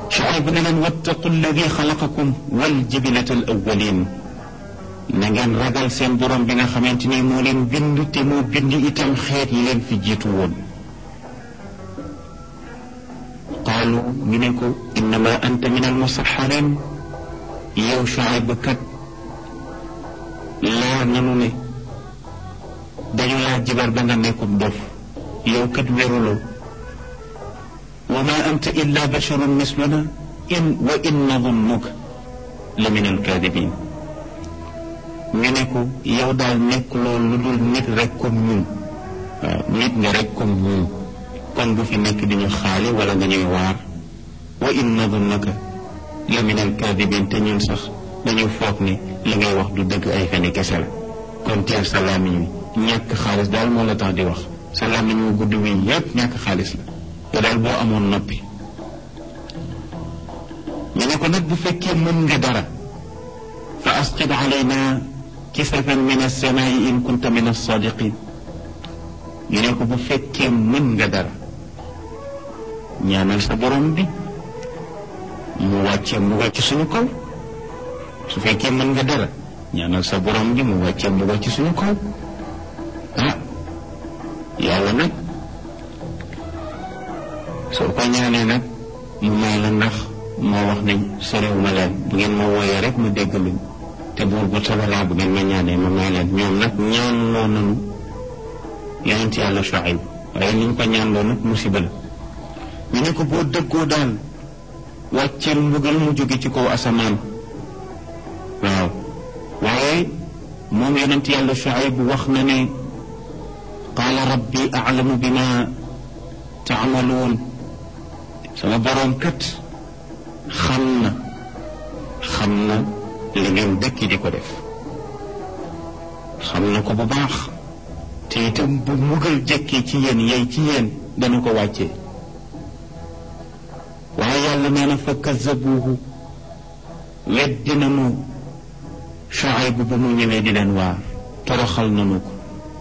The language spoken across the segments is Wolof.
Shuayb ne leen wattaqu alladi xalaqakum wal jibilata al awwalin, na ngeen ragal seen borom bi nga xamante ni moo leen bind te moo bind itam xeet yi leen fi jiitu woon. qaalu ñu ne ko innama anta min al musaxarin, yow Shuayb kat laa nanu ne dañu laa jibar ba nga nekkub dof, yow kat wéruloo. wa ma anta illa basharun misluna wa in nadunnuka la min alkaadibin. ñu ne ko yow daal nekk loolu lu dul nit rek comme ñun. waaw nit nga rek comme ñun, kon bu fi nekk di ñu xaale wala nga ñuy waar. wa in nadunnuka la min alkaadibin, te ñun sax dañu foog ne li ngay wax du dëgg, ay feni kese la. kon teel sa làmmiñ wi, ñàkk xaalis daal moo la tax di wax. sa làmmiñ wu gudd wi yépp ñàkk xaalis la. te daal boo amoon noppi. ñu ne ko nag bu fekkee mën nga dara fa asqid alayna kisafan min as-samaa'i in kunta min as-saadiqin. ñu ne ko bu fekkee mën nga dara ñaanal sa borom bi mu wàccee mbugal ci suñu kaw. su fekkee mën nga dara ñaanal sa borom bi mu wàccee mbugal ci suñu kaw. yàlla nag soo ko ñaanee nag mu may la, ndax moo wax ne soriwuma leen, bu ngeen ma wooyee rek ma dégg luñ, te buur bu tabalaa bu ngeen ma ñaanee ma may leen. ñoom nag ñaan loo nanu yonent yàlla Shuayb, waaye ni ñu ko ñaan loo nag musiba la. ñu ne ko boo dëggoo daal wàcceel mbugal mu jóge ci kaw asamaan. waaw waaye moom yonent yàlla Shuayb wax na ne qaala rabbi a'lamu bima ta'maluun, sama boroom kat xam na li ngeen dëkk di ko def, xam na ko bu baax, te itam bu mbugal jëkkee ci yéen yey ci yéen dana ko wàccee. waaye yàlla nee na fa kazzabuuhu, weddi nanu Shuayb ba mu ñëwee di leen waar, toroxal nanu ko,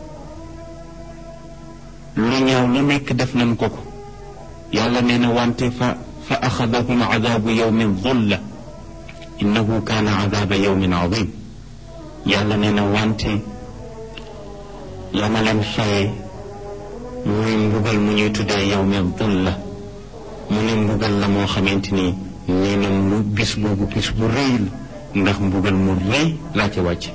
lu ñaaw lu nekk def nañ ko ko. yàlla nee na wante fa axadahum adabu yawmin dhulla innahu kaana adaba yawmin adim. yàlla nee na wante la ma leen faye muy mbugal mu ñuy tuddee yawmin dhulla, mu ne mbugal la moo xamante ni nee na lu bis boobu bis bu rëy la, ndax mbugal mu rëy laa ca wàcce.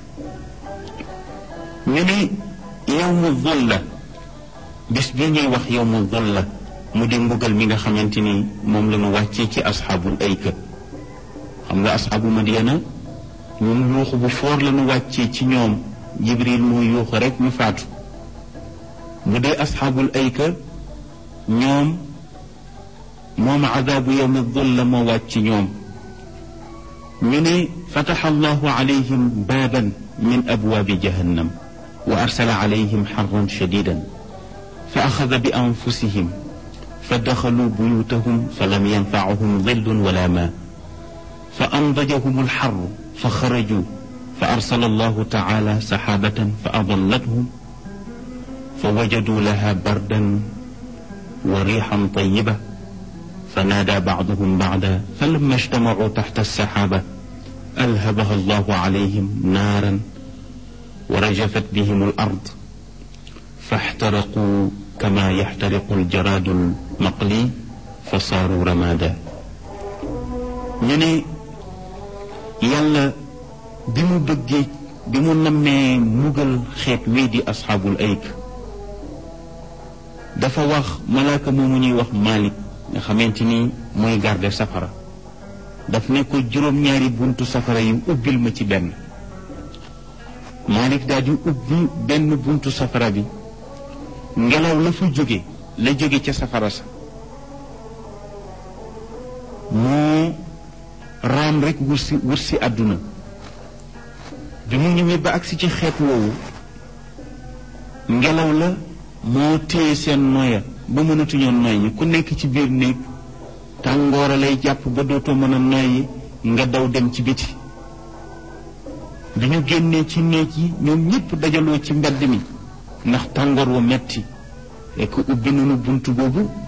ñu ne yawmu dhulla, bis bi ñuy wax yawmu dhulla mu di mbugal mi nga xamante ni moom la ñu wàccee ci asxaabul ayka. xam nga asxaabu Madyana ñun yuuxu bu foor la ñu wàccee ci ñoom, Jibril mooy yuuxu rek ñu faatu. bu dee asxaabul ayka moom adaabu yawmi dhulla moo wàcc ci ñoom. ñu ne fataxa allahu alayhim baaban min abwaabi jahannam wa arsala alayhim xarran shadidan fa axada bi anfusihim fa daxalu buyutahum fa lam yanfacahum dillun wala maa fa andajahum alxarru fa xaraju fa arsala allahu taala saxaabatan fa adallathum fa wajadu laha bardan wa riixan tayiba fa naadaa bacduhum bacda fa lamma ijtamacuu taxta alsaxaaba alhabaha allahu calayhim naaran wa rajafat bihim alard fa ixtaraquu kama yaxtariqu aljaraadu almaqli fa saaru ramada. ñu ne yàlla bi mu bëggee bi mu nammee mugal xeet wii di asxaabul ayk dafa wax malaaka moomu ñuy wax Malik nga xamante ni mooy garde safara, daf ne ko juróom-ñaari buntu safara yi ubbil ma ci benn. Malik daal di ubbi benn buntu safara bi, ngelaw la fa jóge la jóge ca safara sa moo raam rek wër si àdduna. bi mu ñëwee ba agsi ci xeet woowu, ngelaw la moo téye seen noya ba mënatuñoo noyyi, ku nekk ci biir néeg tàngoora lay jàpp ba dootoo mën a noyyi, nga daw dem ci biti. bi ñu génnee ci néeg yi ñoom ñëpp dajaloo ci mbedd mi ndax tàngoor wa metti, et que ubbi nañu buntu boobu